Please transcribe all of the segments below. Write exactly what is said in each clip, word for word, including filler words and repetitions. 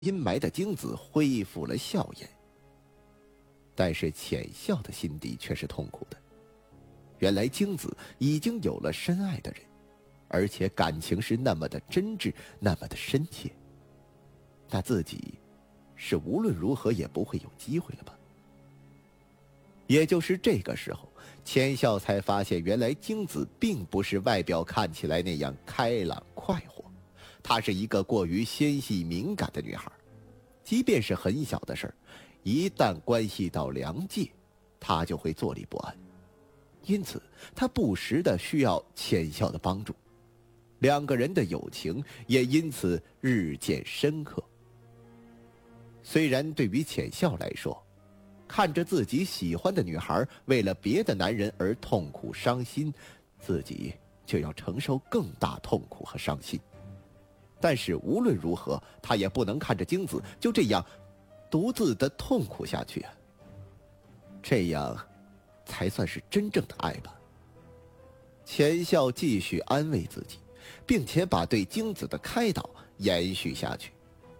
阴霾的京子恢复了笑颜。但是浅笑的心底却是痛苦的。原来京子已经有了深爱的人，而且感情是那么的真挚，那么的深切。那自己是无论如何也不会有机会了吧？也就是这个时候，浅笑才发现，原来京子并不是外表看起来那样开朗快活，她是一个过于纤细敏感的女孩。即便是很小的事儿，一旦关系到梁界，她就会坐立不安。因此她不时的需要浅笑的帮助，两个人的友情也因此日渐深刻。虽然对于浅笑来说，看着自己喜欢的女孩为了别的男人而痛苦伤心，自己就要承受更大痛苦和伤心。但是无论如何，他也不能看着京子就这样独自的痛苦下去啊！这样才算是真正的爱吧。浅笑继续安慰自己，并且把对京子的开导延续下去。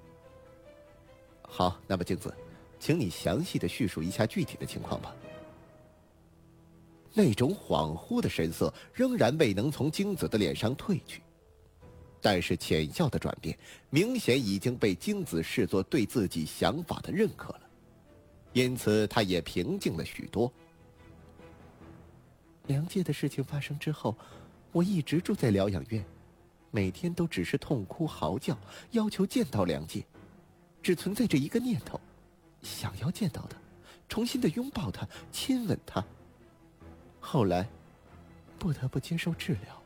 好，那么京子，请你详细的叙述一下具体的情况吧。那种恍惚的神色仍然未能从京子的脸上褪去，但是浅笑的转变明显已经被京子视作对自己想法的认可了，因此他也平静了许多。梁界的事情发生之后，我一直住在疗养院，每天都只是痛哭嚎叫，要求见到梁界，只存在着一个念头，想要见到他，重新的拥抱他，亲吻他。后来不得不接受治疗。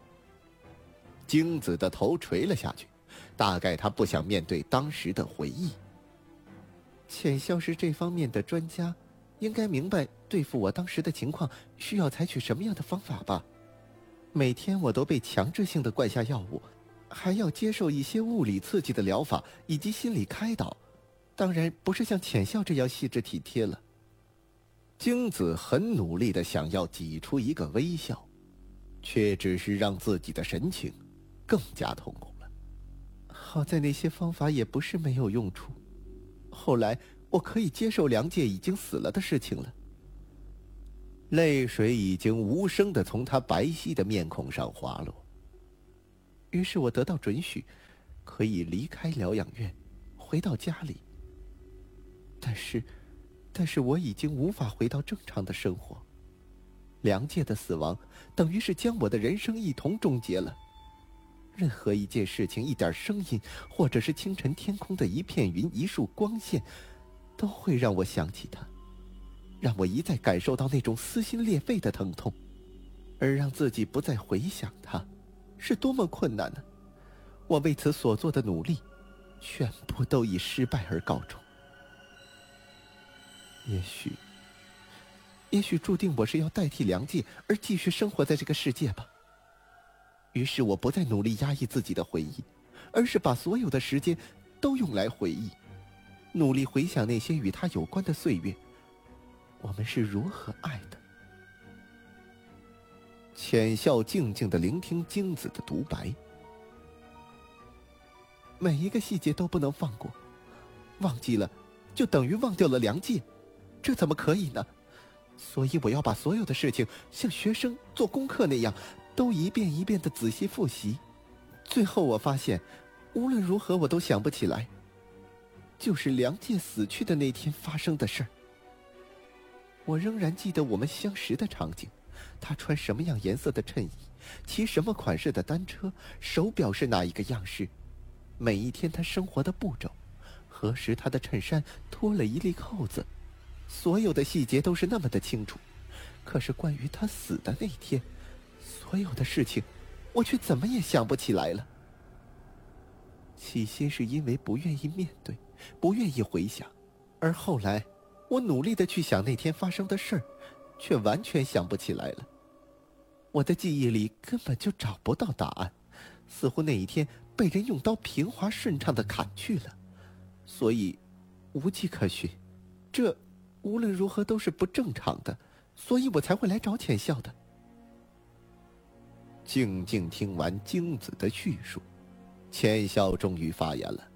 京子的头垂了下去，大概他不想面对当时的回忆。浅笑是这方面的专家，应该明白对付我当时的情况需要采取什么样的方法吧。每天我都被强制性的灌下药物，还要接受一些物理刺激的疗法以及心理开导，当然不是像浅笑这样细致体贴了。京子很努力地想要挤出一个微笑，却只是让自己的神情更加痛苦了。好在那些方法也不是没有用处，后来我可以接受梁界已经死了的事情了。泪水已经无声地从他白皙的面孔上滑落。于是我得到准许，可以离开疗养院，回到家里。但是但是我已经无法回到正常的生活。梁界的死亡等于是将我的人生一同终结了。任何一件事情，一点声音，或者是清晨天空的一片云，一束光线，都会让我想起他，让我一再感受到那种撕心裂肺的疼痛。而让自己不再回想他，是多么困难呢？我为此所做的努力，全部都以失败而告终。也许也许注定我是要代替梁界而继续生活在这个世界吧。于是我不再努力压抑自己的回忆，而是把所有的时间都用来回忆，努力回想那些与他有关的岁月，我们是如何爱的。浅笑静静地聆听京子的独白，每一个细节都不能放过，忘记了就等于忘掉了梁界，这怎么可以呢？所以我要把所有的事情像学生做功课那样，都一遍一遍地仔细复习。最后我发现，无论如何我都想不起来，就是梁界死去的那天发生的事儿。我仍然记得我们相识的场景，他穿什么样颜色的衬衣，骑什么款式的单车，手表是哪一个样式，每一天他生活的步骤，何时他的衬衫脱了一粒扣子，所有的细节都是那么的清楚。可是关于他死的那天，所有的事情我却怎么也想不起来了。起先是因为不愿意面对，不愿意回想，而后来我努力地去想那天发生的事儿，却完全想不起来了。我的记忆里根本就找不到答案，似乎那一天被人用刀平滑顺畅地砍去了，所以无迹可寻。这无论如何都是不正常的，所以我才会来找浅笑的。静静听完京子的叙述，浅笑终于发言了。